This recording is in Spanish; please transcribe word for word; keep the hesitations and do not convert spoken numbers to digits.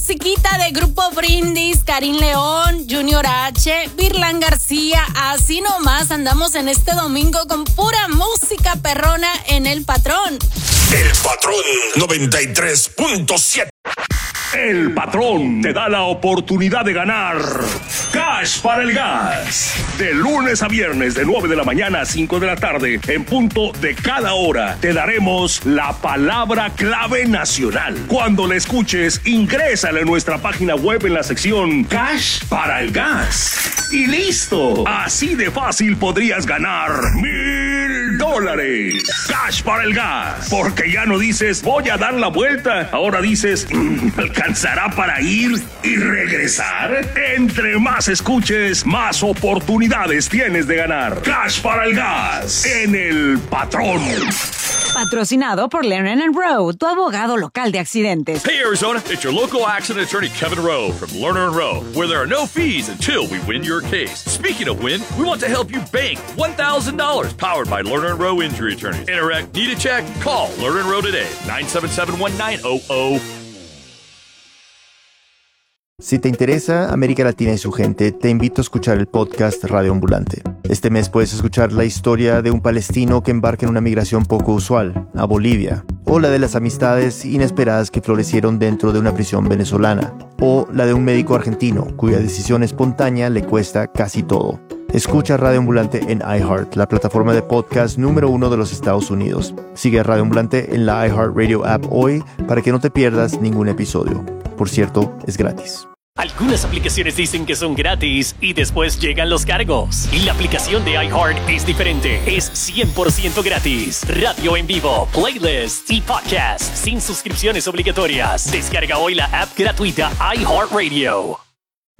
Musiquita de Grupo Brindis, Karim León, Junior H, Virlán García, así nomás andamos en este domingo con pura música perrona en El Patrón. El Patrón noventa y tres punto siete. El Patrón te da la oportunidad de ganar Cash para el Gas. De lunes a viernes, de nueve de la mañana a cinco de la tarde, en punto de cada hora, te daremos la palabra clave nacional. Cuando la escuches, ingrésala en nuestra página web en la sección Cash para el Gas. Y listo. Así de fácil podrías ganar mil dólares. Cash para el Gas. Porque ya no dices, voy a dar la vuelta. Ahora dices, ¿alcanzará para ir y regresar? Entre más escuches, más oportunidades tienes de ganar. Cash para el Gas en El Patrón. Patrocinado por Lerner and Rowe, tu abogado local de accidentes. Hey Arizona, it's your local accident attorney Kevin Rowe from Lerner and Rowe, where there are no fees until we win your case. Speaking of win, we want to help you bank one thousand dollars, powered by Lerner and Rowe Injury Attorneys. Interact, need a check? Call Lerner and Rowe today, nine seven seven, one nine zero zero. Si te interesa América Latina y su gente, te invito a escuchar el podcast Radio Ambulante. Este mes puedes escuchar la historia de un palestino que embarca en una migración poco usual, a Bolivia, o la de las amistades inesperadas que florecieron dentro de una prisión venezolana, o la de un médico argentino cuya decisión espontánea le cuesta casi todo. Escucha Radio Ambulante en iHeart, la plataforma de podcast número uno de los Estados Unidos. Sigue a Radio Ambulante en la iHeartRadio app hoy para que no te pierdas ningún episodio. Por cierto, es gratis. Algunas aplicaciones dicen que son gratis y después llegan los cargos. Y la aplicación de iHeart es diferente. Es cien por ciento gratis. Radio en vivo, playlists y podcasts sin suscripciones obligatorias. Descarga hoy la app gratuita iHeartRadio.